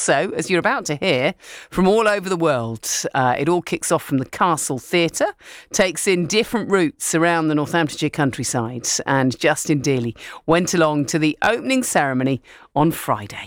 also, as you're about to hear, from all over the world. It all kicks off from the Castle Theatre, takes in different routes around the Northamptonshire countryside, and Justin Dealey went along to the opening ceremony on Friday.